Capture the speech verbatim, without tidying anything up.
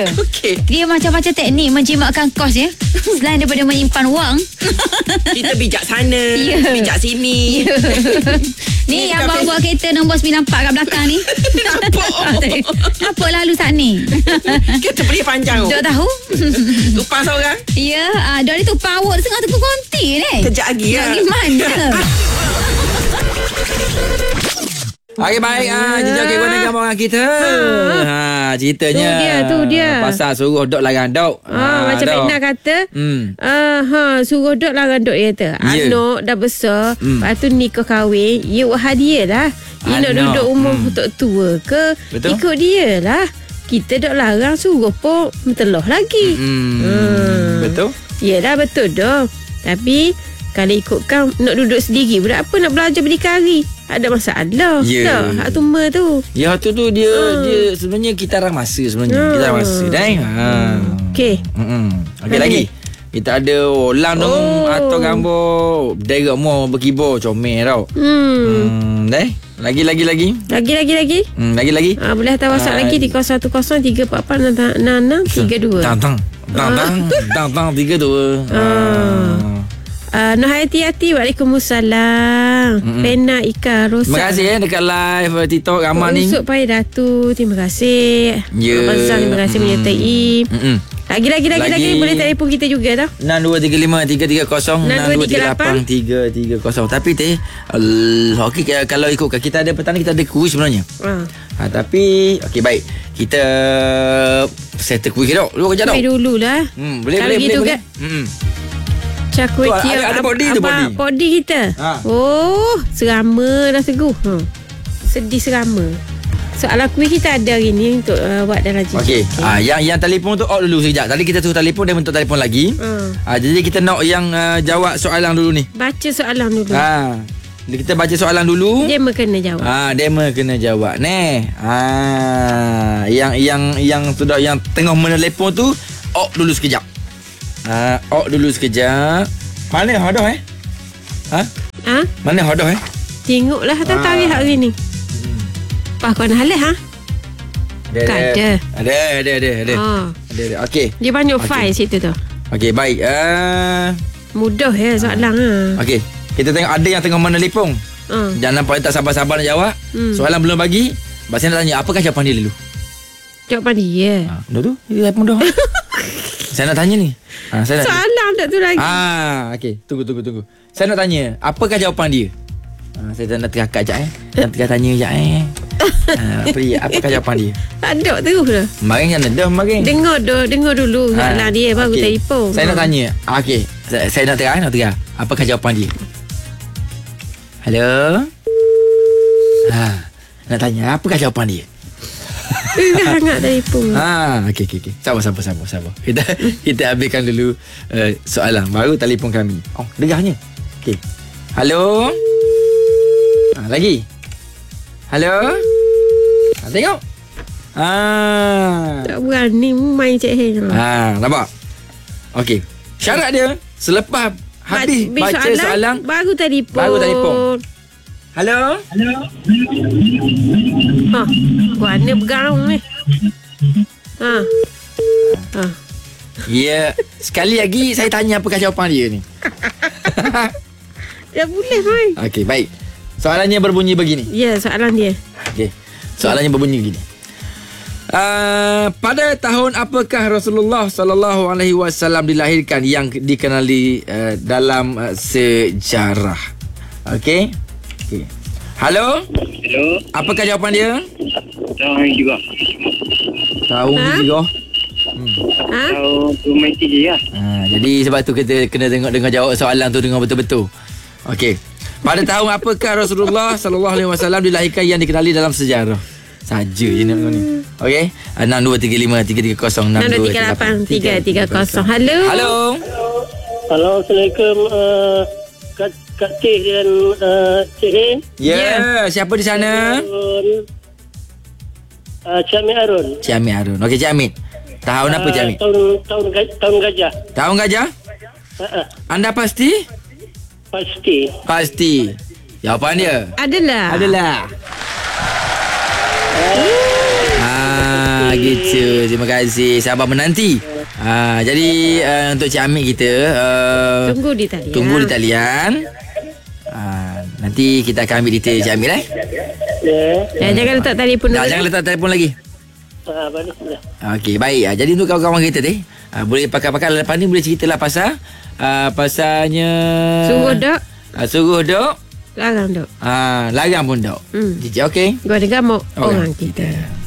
dia. Okey. Dia macam-macam teknik menjimatkan kos ya. Selain daripada menyimpan wang, kita bijak sana, yeah. bijak sini. Yeah. Ni yang bawa kereta nombor sembilan empat kat belakang ni. Apa? Apa lalu saat ni? Kereta beri panjang. Tak tahu. Tupas orang. Ya, ah, dia tu power tengah tengah konti ni. Kejap lagi ya. Lagi mana? Okey, baik. Ah, jejak ke mana gambar kita? Ha, ceritanya. Tu dia, tu dia. Pasal suruh dok larang dok. Ah, ha, macam dok. Ina kata, Hmm. ah, ha, suruh dok larang dok dia kata. Ya. Anak dah besar, Hmm. lepas tu nikah kahwin, ya buat hadiah lah. Dia nak Anak. duduk umur Hmm. tok tua ke, Betul. ikut dia lah. Kita dok larang suruh pun menteloh lagi. Hmm. Hmm. Betul? Yelah, betul dah. Tapi kalau ikutkan nak duduk sendiri, budak apa nak belajar berdikari? Ada masalah. Ya. Dah, hak tumba tu. Ya, tu tu dia Hmm. dia sebenarnya kita arah masa sebenarnya. Hmm. Kita arah masa dah. Ha. Okey. Hmm. Okey Lagi? lagi. Kita ada orang dong Oh. atau gambar derek mau berkibar comel tau. Hmm. Hmm, dah. Lagi lagi lagi. Lagi, lagi, lagi. Hmm, lagi lagi. Ah, boleh hantar WhatsApp Ah, lagi di kos satu kosong tiga empat empat enam enam tiga dua. Tang tang. Tang tang. Tang tang tiga dua. Ah. Uh, Nur Hayati-Hati, Waalaikumsalam. Mm-mm. Pena Ika Rosa. Terima kasih eh dekat live uh, TikTok ramai ni. Usuk Pai Datu, terima kasih. Ya. Abang Zam, terima kasih Mm-mm. menyertai. Mm-mm. Lagi, lagi, lagi, Lagi. lagi. Boleh telefon kita juga tau. enam dua tiga lima tiga tiga kosong enam dua tiga lapan tiga tiga kosong. Tapi teh uh, okey, kalau ikutkan kita ada petang ni kita ada kuis sebenarnya. Ha. Ha, tapi okey baik. Kita settle kuis dok. Dulu kerja dok. Sampai dulu lah. Hmm, boleh Kalau boleh gitu boleh. kan? boleh. Hmm. Cakwe Tu, ada- tiap ada body tu, body. Body kita. Ha. Oh, serama dah teguh. Hmm. Sedih serama. Soalan kuih kita ada hari ni untuk uh, buat dalam jejak. Okey. Ah, yang yang telefon tu out dulu sekejap. Tadi kita suruh telefon dia bentuk telefon lagi. Hmm. Ah, jadi kita nak yang uh, jawab soalan dulu ni. Baca soalan dulu. Ha. Kita baca soalan dulu. Dia kena jawab. Ah, demo kena jawab neh. Ah, yang yang yang sudah yang tengah menelpon tu out dulu sekejap. Ah, out dulu sekejap. Mana hadah eh? Ha? Ha? Mana hadah eh? Tengoklah tak Ah. tarik hari ni. Pas kau nak halal ha? Tak ada. Ada, ada, ada, ada. Ha. Ada, ada. Okey. Dia banyak Okey. file situ tu. Okey, baik. Ah, Mudah ya soalan ha. okey. Kita tengok ada yang tengah menelpon. Ha. Jangan nampak dia tak sabar-sabar nak jawab. Hmm. Soalan belum bagi. Lepas saya nak tanya, apakah jawapan dia dulu? Jawapan dia. Ha, dah tu. Dia telefon dah. Saya nak tanya ni. Ha, saya nak Soalan tak tu lagi. Ah, okey. Tunggu, tunggu, tunggu. Saya nak tanya, apakah jawapan dia? Ha, saya nak tengah kat jap eh. Nak tengah tanya jap eh. Ha, apa dia? Apakah jawapan dia? Tak ada terus dah. Maring kan dah maring. Dengar dah, dengar dulu soalan dia baru okey. telefon. Saya nak Ha. tanya. Ah, okey. Saya, saya nak tengah, nak tengah. Apakah jawapan dia? Hello? Ha, nak tanya, apakah jawapan dia? Dah hangat telefon. Ha, okey okey okey. Sabar sabar sabar sabar. Kita kita habiskan dulu uh, soalan baru telefon kami. Oh, dengarnya. Okey. Halo? Ha, lagi. Halo? Ha, tengok. Ha. Tak berani main Cik Hen. Ha, nampak? Okey. Syarat dia selepas habis Ba- baca soalan, soalan baru telefon. baru telefon. Halo? Ha. Mana bergaung ni? Ha. Ha. Ya, sekali lagi saya tanya apakah jawapan dia ni. Dah boleh main. Okey, baik. Soalannya berbunyi begini. Ya, soalan dia. Okey. Soalannya berbunyi begini. Uh, pada tahun apakah Rasulullah sallallahu alaihi wasallam dilahirkan yang dikenali uh, dalam uh, sejarah? Okey. Okey. Halo? Hello. Apakah jawapan dia? Tahun juga. Tahun Ha? juga. Ha? Tahun rumah tiga ya. Ha, jadi sebab tu kita kena tengok dengar jawab soalan tu dengan betul-betul. Okey. Pada tahun apakah Rasulullah sallallahu alaihi wasallam dilahirkan yang dikenali dalam sejarah? Saja je nak ni. Okey. enam dua tiga lima tiga tiga kosong enam enam dua dua tiga lapan tiga tiga kosong. Halo. Halo. Halo, Assalamualaikum uh, Kak, Kak Teh dan uh, Cik Hen. Ya, yeah. Siapa di sana? Arun. Uh, Cik Amit Arun. Cik Amit Harun. Okey, Cik Amit. Tahun apa Cik Amit? Uh, tahun, tahun, ga- tahun gajah. Tahun gajah? Uh-uh. Anda pasti? Pasti. Pasti. Jawapan dia? Adalah. Adalah. Ah, gitu. Terima kasih. Sabar menanti. Ah, jadi uh, untuk Cik Amik kita uh, Tunggu di talian. tunggu di talian. Ah, nanti kita akan ambil detail Cik Amik eh. Ya. Eh, jangan letak telefon dulu. Dah, jangan letak telefon lagi. Ah, balik dah. Okey, baik. Ah, jadi untuk kawan-kawan kita ni, ah, boleh pakai-pakai lepas ni boleh ceritalah pasal ah, pasalnya Suruh dok, ah, suruh dok. larang dok. Ah, larang pun dok. Hmm. Okey. Gua ada gamuk Orang orang kita. kita.